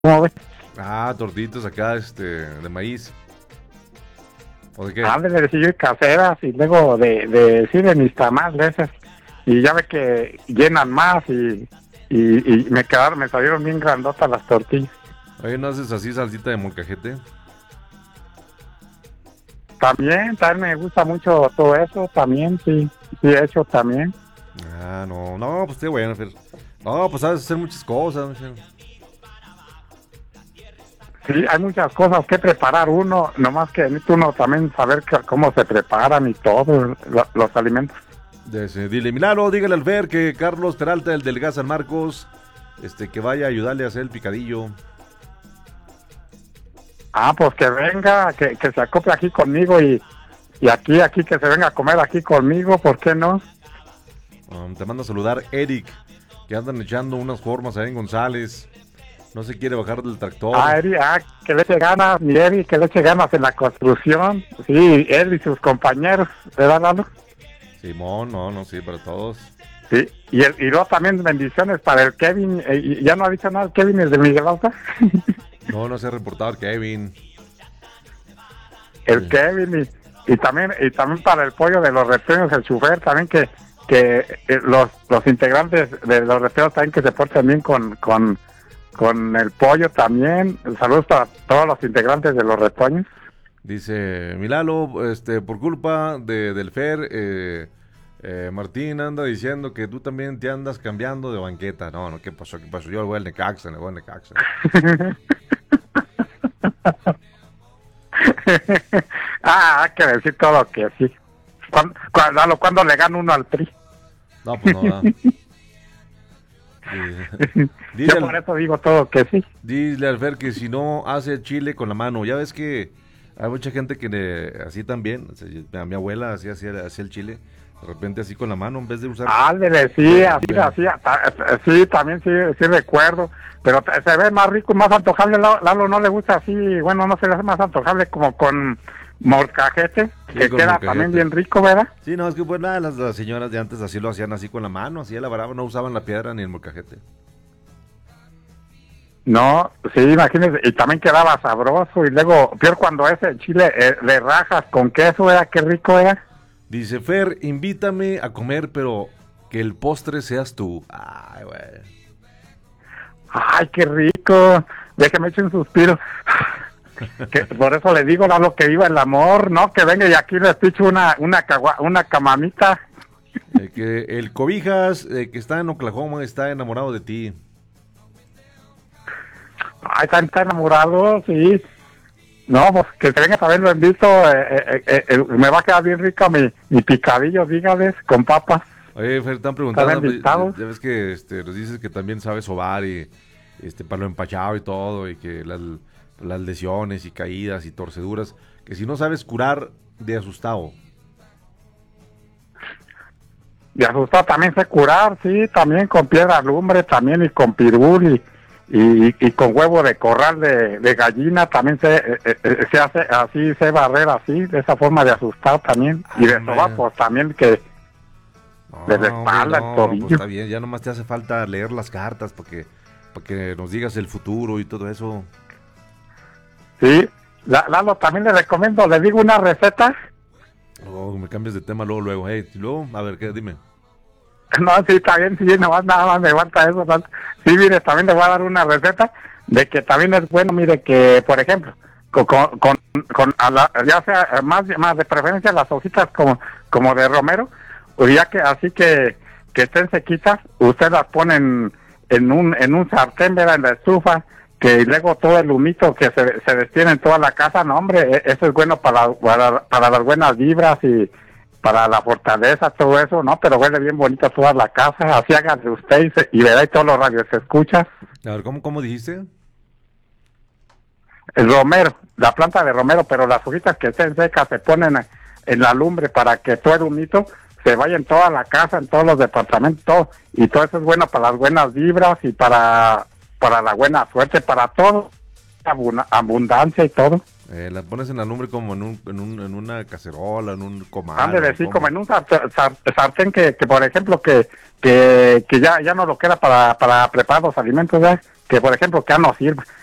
¿Cómo ves? Ah, tortitas acá, de maíz. ¿O de qué? Ándale, sí, caseras y luego sí, de mis tamales esas. Y ya ve que llenan más y me salieron bien grandotas las tortillas. Oye, ¿no haces así salsita de molcajete? También me gusta mucho todo eso, también, sí, sí he hecho también. Ah, no, pues qué bueno, Fer. No, pues sabes hacer muchas cosas, Fer. Sí, hay muchas cosas que preparar uno, nomás que necesita uno también saber cómo se preparan y todo, los alimentos. Dile, Milano, dígale al Fer que Carlos Peralta, el del Gas San Marcos, que vaya a ayudarle a hacer el picadillo. Ah, pues que venga, que se acople aquí conmigo y aquí que se venga a comer aquí conmigo, ¿por qué no? Te mando a saludar Eric, que andan echando unas formas ahí en González. No se quiere bajar del tractor. Eri, que le eche ganas, mi Eri, que le eche ganas en la construcción. Sí, él y sus compañeros, ¿verdad, Lalo? Simón, no, sí, para todos. Sí, y luego también bendiciones para el Kevin. Y ya no ha dicho nada el Kevin, el de Miguel Alta. No se ha reportado Kevin. El Sí. Kevin y también para el pollo de los restreños, el chofer, también que los integrantes de los restreños también que se porten bien con el pollo también. Saludos para todos los integrantes de los retoños. Dice Milalo, por culpa del Fer, Martín anda diciendo que tú también te andas cambiando de banqueta. No, ¿qué pasó? Yo le voy al Necaxa, le voy al Necaxa. Hay que decir todo que sí. Cuando le gana uno al Tri. No, pues no, ¿verdad? Yo por eso digo todo que sí. Dile al Fer que si no hace el chile con la mano. Ya ves que hay mucha gente que así también. O sea, a mi abuela hacía el chile. De repente así con la mano en vez de usar. Ándele, sí, sí, también sí recuerdo. Pero se ve más rico, más antojable. Lalo no le gusta así, bueno, no se le hace más antojable como con molcajete, Sí, que con queda molcajete. también bien rico, ¿verdad? Sí, no, es que pues nada, las señoras de antes así lo hacían así con la mano, así elaboraban, no usaban la piedra ni el molcajete. No, sí, imagínese, y también quedaba sabroso. Y luego, peor cuando ese chile de rajas con queso, era qué rico era. Dice Fer, invítame a comer, pero que el postre seas tú. Ay, güey. Ay, qué rico. Déjeme echar un suspiro. Por eso le digo, Lalo, que viva el amor, ¿no? Que venga y aquí les picho una camamita. Que el Cobijas, que está en Oklahoma, está enamorado de ti. Ay, está enamorado, sí. No, pues que se venga a verlo en visto. Me va a quedar bien rico mi picadillo, dígales, con papas. Oye, Fer, están preguntando, ¿Están invitados? ya ves que nos dices que también sabes sobar y para lo empachado y todo, y que las lesiones y caídas y torceduras, que si no sabes curar de asustado. De asustado también sé curar, sí, también con piedra lumbre, también y con pirul y con huevo de corral de gallina, también se hace así, sé barrer así, de esa forma de asustar también. Y de sobapos también, que de la espalda, el Pues tobillo. está bien, ya nomás te hace falta leer las cartas para que nos digas el futuro y todo eso. Sí, Lalo, también le recomiendo, le digo una receta. Oh, me cambias de tema luego. Hey, luego, a ver, ¿qué? Dime. No, sí, está bien, sí, nada más me falta eso. Sí, mire, también le voy a dar una receta de que también es bueno, mire, que, por ejemplo, ya sea más de preferencia las hojitas como de romero, o ya que así que estén sequitas, usted las pone en un sartén, ¿verdad? En la estufa, que luego todo el humito que se destiene en toda la casa, no, hombre, eso es bueno para las buenas vibras y para la fortaleza, todo eso, ¿no? Pero huele bien bonito toda la casa, así hágase usted y verá y todos los radios se escucha. A ver, ¿cómo dijiste? El romero, la planta de romero, pero las hojitas que estén secas se ponen en la lumbre para que todo el humito se vaya en toda la casa, en todos los departamentos, todo, y todo eso es bueno para las buenas vibras y para la buena suerte, para todo, abundancia y todo. La pones en la lumbre como en una cacerola, en un comal. Ándale, sí, como en un sartén que por ejemplo, que ya no lo queda para preparar los alimentos, ¿verdad? Que por ejemplo, que ya no sirve.